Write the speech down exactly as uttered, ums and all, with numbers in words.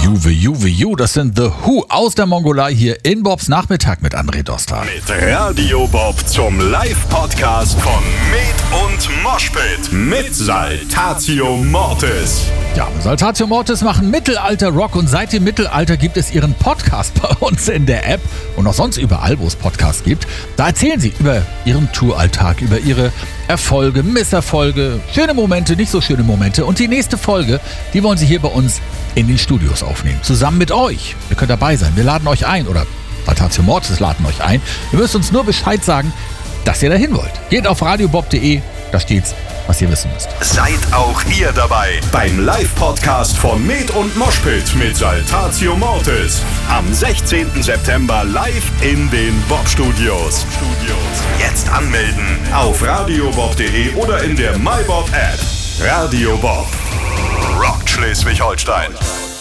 Juve, Juve, Ju, das sind The Who aus der Mongolei hier in Bobs Nachmittag mit André Dostal. Mit Radio Bob zum Live-Podcast von Med und Moshpit mit Saltatio Mortis. Ja, Saltatio Mortis machen Mittelalter-Rock und seit dem Mittelalter gibt es ihren Podcast bei uns in der App und auch sonst überall, wo es Podcasts gibt. Da erzählen sie über ihren Touralltag, über ihre Erfolge, Misserfolge, schöne Momente, nicht so schöne Momente. Und die nächste Folge, die wollen sie hier bei uns in den Studios aufnehmen. Zusammen mit euch. Ihr könnt dabei sein. Wir laden euch ein oder Saltatio Mortis laden euch ein. Ihr müsst uns nur Bescheid sagen, dass ihr dahin wollt. Geht auf radiobob punkt de, da steht's, was ihr wissen müsst. Seid auch ihr dabei beim Live-Podcast von Med und Moshpit mit Saltatio Mortis. Am sechzehnten September live in den Bob-Studios. Jetzt anmelden auf radiobob punkt de oder in der MyBob-App. Radio Bob. Rockt Schleswig-Holstein.